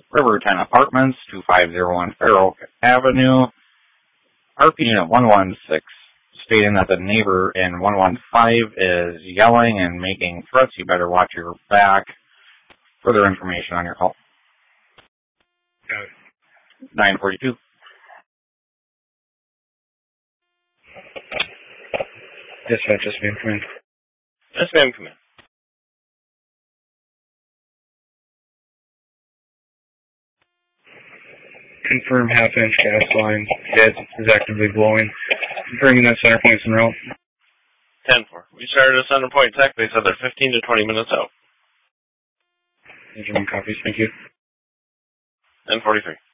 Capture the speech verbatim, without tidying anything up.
Riverton Apartments, two five zero one Fair Oak Avenue. R P Unit one one six, stating that the neighbor in one one five is yelling and making threats. You better watch your back. Further information on your call. nine forty-two. Dispatch, yes, ma'am, come in. Yes, ma'am, come in. Confirm half-inch gas line. Gas is actively blowing. Confirming that center point's en route. ten four. We started a center point tech. They said they're fifteen to twenty minutes out. Measurement copies, thank you. ten forty-three.